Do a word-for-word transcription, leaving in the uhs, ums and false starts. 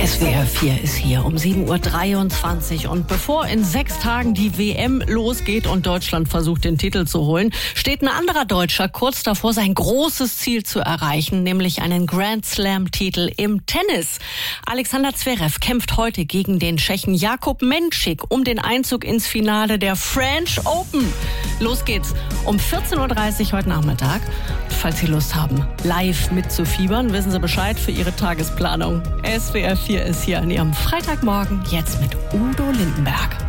S W R vier ist hier um sieben Uhr dreiundzwanzig und bevor in sechs Tagen die W M losgeht und Deutschland versucht, den Titel zu holen, steht ein anderer Deutscher kurz davor, sein großes Ziel zu erreichen, nämlich einen Grand Slam-Titel im Tennis. Alexander Zverev kämpft heute gegen den Tschechen Jakub Menšík um den Einzug ins Finale der French Open. Los geht's um vierzehn Uhr dreißig heute Nachmittag. Falls Sie Lust haben, live mitzufiebern, wissen Sie Bescheid für Ihre Tagesplanung. S W R vier ist hier an Ihrem Freitagmorgen, jetzt mit Udo Lindenberg.